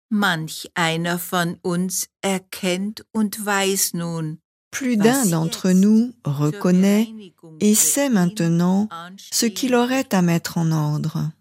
Manch einer von uns erkennt und weiß nun, Plus d'un d'entre nous reconnaît et sait maintenant ce qu'il aurait à mettre en ordre.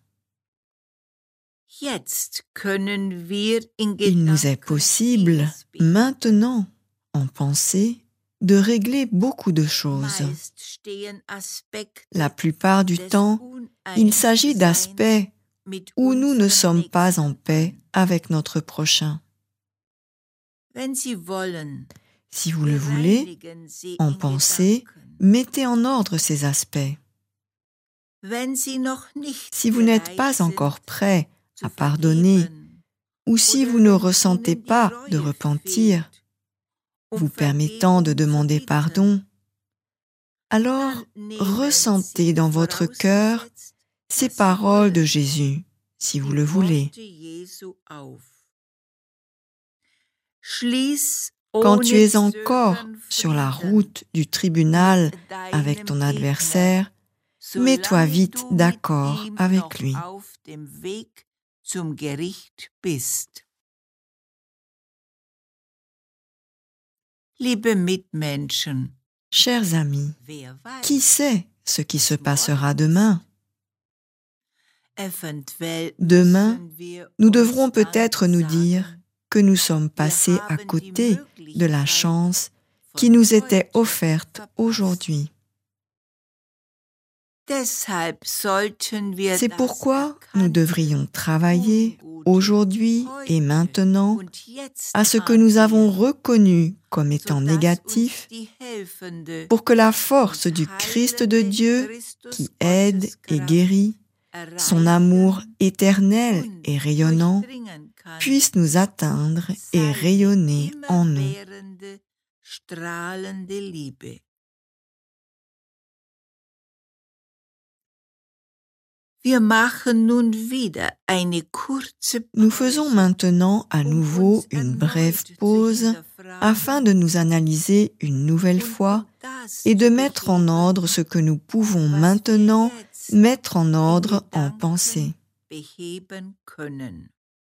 Jetzt können wir in Il nous est Gedanken possible, vieles beten. maintenant, en pensée, de régler beaucoup de choses. Meist stehen Aspekte La plupart du des temps, il s'agit Uneinsseins d'aspects mit où nous ne unserem sommes pas en Nächsten paix an. avec notre prochain. Wenn Sie wollen, Si vous le voulez, bereinigen Sie en in pensée, Gedanken. mettez en ordre ces aspects. Wenn Sie noch nicht Si vous n'êtes bereit pas encore sind, prêt zu à pardonner, vergeben, ou si oder vous ne wenn ressentez Ihnen die pas Reue de repentir, fehlt, um vous permettant de Vergebung zu demander bitten, pardon, alors dann nehmen ressentez Sie dans votre cœur vorausgesetzt, ces dass Sie paroles de wollen, Jésus, si vous die le voulez. Worte Jesu auf. Schließ Quand tu ohne es encore Zögern sur la Frieden route du tribunal mit avec deinem ton Gegner, adversaire, mets-toi solange vite du mit d'accord ihm avec noch lui. auf dem Weg zum Gericht bist. Liebe Mitmenschen, Chers amis, wer weiß, qui sait ce qui se was passera morgen demain? ist? Eventuell Demain, müssen wir nous uns devrons dann peut-être nous dire sagen, que nous sommes wir passés à haben die côté de la Möglichkeit chance qui von nous était heute offerte verpasst. aujourd'hui. Deshalb sollten wir C'est das pourquoi nous Erkannte, devrions travailler Ungute aujourd'hui et heute maintenant und jetzt à ce que nous avons angehen, reconnu comme étant sodass uns négatif die helfende pour que la force und du Christ de heilende Dieu Christus qui aide et Gotteskraft guérit, son amour éternel et rayonnant, durchdringen kann, puisse nous atteindre et seine rayonner en nous. immerwährende, strahlende Liebe. Wir machen nun wieder eine kurze Nous faisons maintenant à nouveau une brève pause afin de nous analyser une nouvelle fois et de mettre en ordre ce que nous pouvons maintenant mettre en ordre en pensée. beheben können.